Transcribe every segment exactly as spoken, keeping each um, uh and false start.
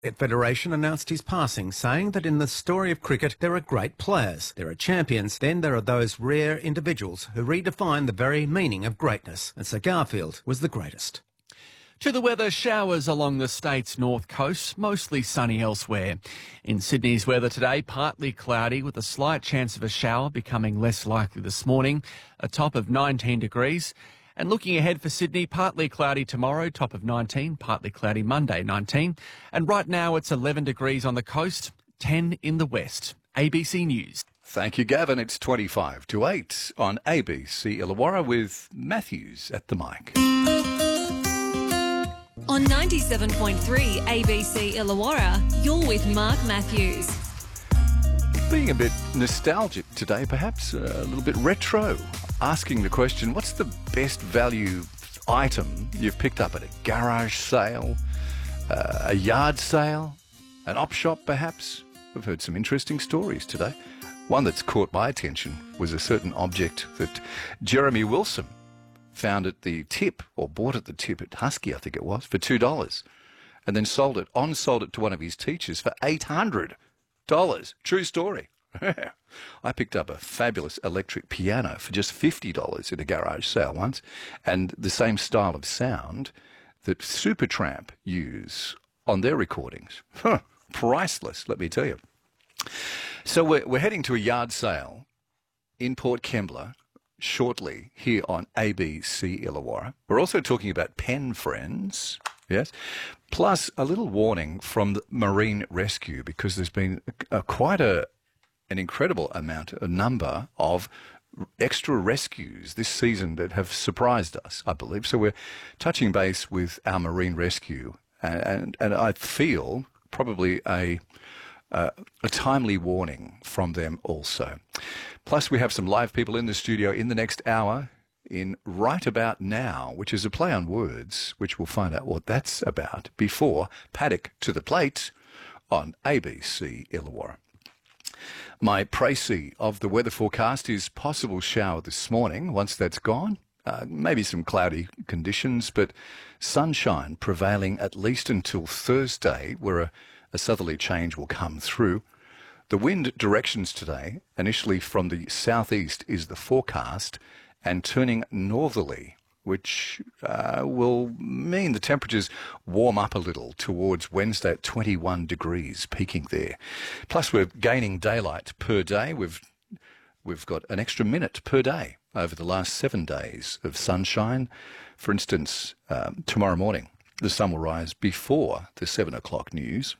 Cricket Federation announced his passing, saying that in the story of cricket there are great players, there are champions, then there are those rare individuals who redefine the very meaning of greatness, and Sir Garfield was the greatest. To the weather, showers along the state's north coast, mostly sunny elsewhere. In Sydney's weather today, partly cloudy with a slight chance of a shower becoming less likely this morning, a top of nineteen degrees. And looking ahead for Sydney, partly cloudy tomorrow, top of nineteen, partly cloudy Monday, nineteen. And right now it's eleven degrees on the coast, ten in the west. A B C News. Thank you, Gavin. It's twenty-five to eight on A B C Illawarra with Matthews at the mic. On ninety-seven point three A B C Illawarra, you're with Mark Matthews. Being a bit nostalgic today, perhaps a little bit retro, asking the question, what's the best value item you've picked up at a garage sale, uh, a yard sale, an op shop perhaps? We've heard some interesting stories today. One that's caught my attention was a certain object that Jeremy Wilson found at the tip, or bought at the tip at Husky, I think it was, for two dollars, and then sold it, on-sold it to one of his teachers for eight hundred dollars. True story. I picked up a fabulous electric piano for just fifty dollars at a garage sale once, and the same style of sound that Supertramp use on their recordings. Huh, priceless, let me tell you. So we're, we're heading to a yard sale in Port Kembla shortly here on A B C Illawarra. We're also talking about pen friends, yes, plus a little warning from the Marine Rescue, because there's been a, a, quite a an incredible amount, a number of extra rescues this season that have surprised us, I believe. So we're touching base with our Marine Rescue, and and, and I feel probably a Uh, a timely warning from them also. Plus, we have some live people in the studio in the next hour in Right About Now, which is a play on words, which we'll find out what that's about before Paddock to the Plate on A B C Illawarra. My précis of the weather forecast is possible shower this morning. Once that's gone, uh, maybe some cloudy conditions, but sunshine prevailing at least until Thursday, where a A southerly change will come through. The wind directions today, initially from the southeast, is the forecast, and turning northerly, which uh, will mean the temperatures warm up a little towards Wednesday at twenty-one degrees, peaking there. Plus, we're gaining daylight per day. We've we've got an extra minute per day over the last seven days of sunshine. For instance, um, tomorrow morning, the sun will rise before the seven o'clock news.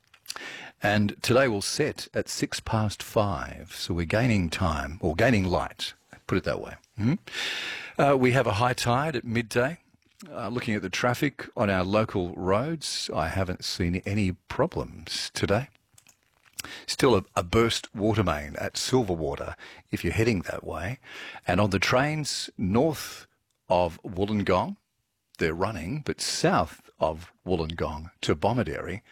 And today will set at six past five, so we're gaining time, or gaining light, put it that way. Mm-hmm. Uh, we have a high tide at midday. Uh, looking at the traffic on our local roads, I haven't seen any problems today. Still a, a burst water main at Silverwater if you're heading that way. And on the trains north of Wollongong, they're running, but south of Wollongong to Bomaderry,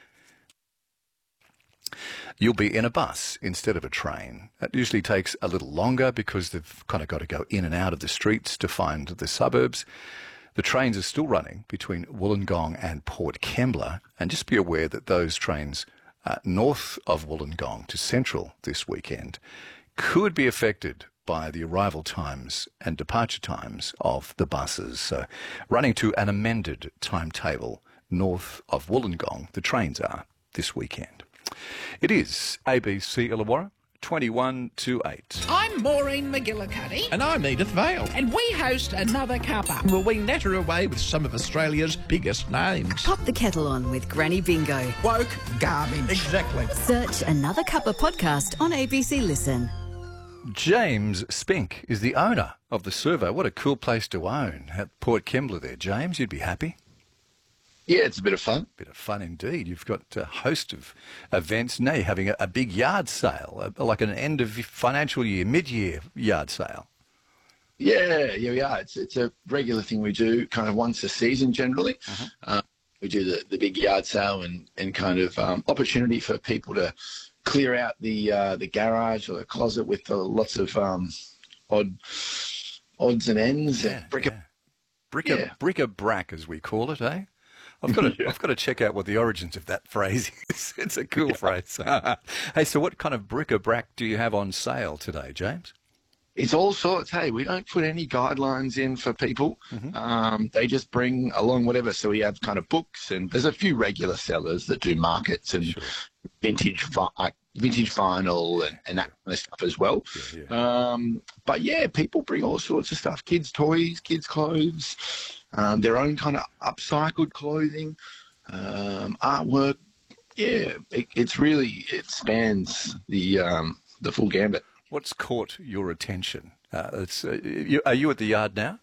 you'll be in a bus instead of a train. That usually takes a little longer because they've kind of got to go in and out of the streets to find the suburbs. The trains are still running between Wollongong and Port Kembla, and just be aware that those trains uh, north of Wollongong to Central this weekend could be affected by the arrival times and departure times of the buses. So running to an amended timetable north of Wollongong, the trains are this weekend. It is A B C Illawarra, twenty-one to eight. I'm Maureen McGillicuddy. And I'm Edith Vale. And we host Another Cuppa. Will we natter away with some of Australia's biggest names? Pop the kettle on with Granny Bingo. Woke garbage. Exactly. Search Another Cuppa podcast on A B C Listen. James Spink is the owner of the Servo. What a cool place to own at Port Kembla there, James. You'd be happy. Yeah, it's a bit of fun. Bit of fun indeed. You've got a host of events. Now you're having a, a big yard sale, a, like an end of financial year, mid-year yard sale. Yeah, yeah, we are. It's it's a regular thing we do kind of once a season generally. Uh-huh. Uh, we do the, the big yard sale and, and kind of um, opportunity for people to clear out the uh, the garage or the closet with the, lots of um, odd odds and ends. Yeah, and bric- yeah. Bric- yeah. bric-a-brac, as we call it, eh? I've got to, Yeah. I've got to check out what the origins of that phrase is. It's a cool phrase. Hey, so what kind of bric-a-brac do you have on sale today, James? It's all sorts. Hey, we don't put any guidelines in for people. Mm-hmm. Um, they just bring along whatever. So we have kind of books, and there's a few regular sellers that do markets and Sure. vintage vi- vintage vinyl and, and that kind of stuff as well. Yeah, yeah. Um, but yeah, people bring all sorts of stuff: kids' toys, kids' clothes, um, their own kind of upcycled clothing, um, artwork. Yeah, it, it's really it spans the um, the full gambit. What's caught your attention? Uh, it's, uh, you, are you at the yard now?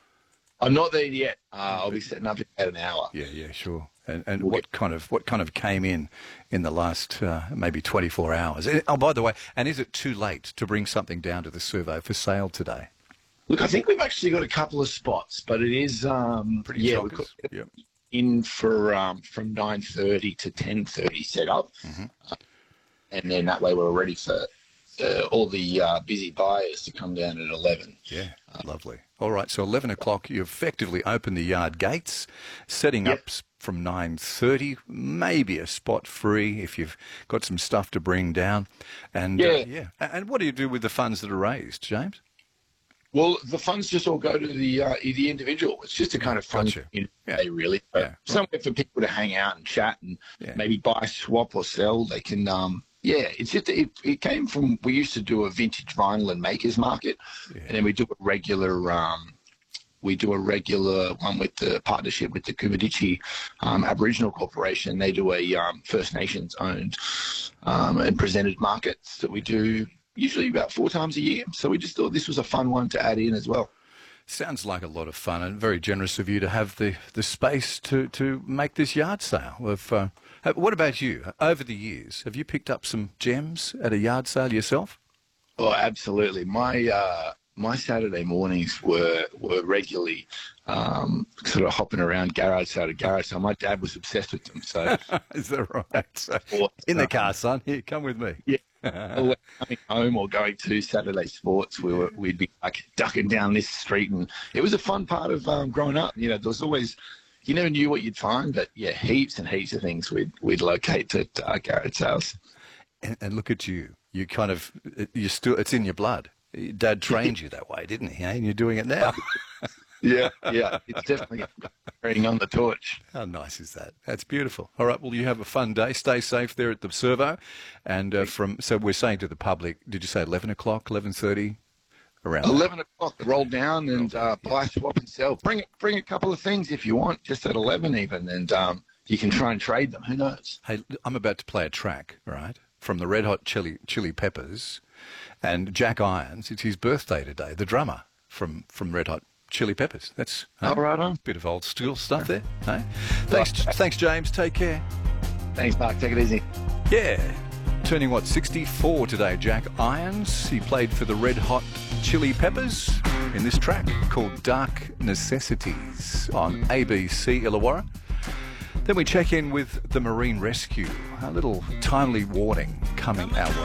I'm not there yet. Uh, I'll be setting up in about an hour. Yeah, yeah, sure. And, and We'll what get- kind of what kind of came in in the last uh, maybe twenty-four hours? Eh, Oh, by the way, and is it too late to bring something down to the servo for sale today? Look, I think we've actually got a couple of spots, but it is um, Pretty yeah, we've chockers. got Yep. in for um, from nine thirty to ten thirty set up, Mm-hmm. uh, and then that way we're ready for uh, all the uh, busy buyers to come down at eleven. Yeah, lovely. All right, so eleven o'clock, you effectively open the yard gates, setting Yep. up s- from nine thirty, maybe a spot free if you've got some stuff to bring down. And, uh, Yeah. yeah. A- And what do you do with the funds that are raised, James? Well, the funds just all go to the uh, the individual. It's just a kind of fun Gotcha. you Yeah. know, day, really. So Yeah. somewhere for people to hang out and chat and Yeah. maybe buy, swap, or sell. They can. Um, yeah, it's just it, it came from. We used to do a vintage vinyl and makers market, Yeah. and then we do a regular. Um, we do a regular one with the partnership with the Kubadichi um, Aboriginal Corporation. They do a um, First Nations owned um, and presented markets that we do usually about four times a year. So we just thought this was a fun one to add in as well. Sounds like a lot of fun and very generous of you to have the, the space to, to make this yard sale. Of, uh, uh, what about you? Over the years, have you picked up some gems at a yard sale yourself? Oh, absolutely. My uh, my Saturday mornings were were regularly um, sort of hopping around garage sale to garage sale. My dad was obsessed with them. So Is that right? So, Or- in the car, son. Here, come with me. yeah, always coming home or going to Saturday sports, we were we'd be like ducking down this street, and it was a fun part of um, growing up. You know, there was always. You never knew what you'd find, but yeah, heaps and heaps of things we'd we'd locate at uh, garage sales. And, and look at you. You kind of, you still, it's in your blood. Dad trained you that way, didn't he? eh? And you're doing it now. Yeah, yeah, it's definitely carrying on the torch. How nice is that? That's beautiful. All right, well, you have a fun day. Stay safe there at the servo. And uh, from, so we're saying to the public, did you say eleven o'clock, eleven thirty? Around that? Eleven o'clock, roll down and uh, buy, swap, and sell. Bring bring a couple of things if you want, just at eleven even, and um, you can try and trade them. Who knows? Hey, I'm about to play a track, right, from the Red Hot Chili Chili Peppers, and Jack Irons. It's his birthday today. The drummer from from Red Hot Chili Peppers. That's All right on. bit of old school stuff there. Hey? Thanks, thanks, James. Take care. Thanks, Mark. Take it easy. Yeah, turning what sixty-four today. Jack Irons. He played for the Red Hot Chili Peppers in this track called Dark Necessities on A B C Illawarra. Then we check in with the Marine Rescue. A little timely warning coming our way.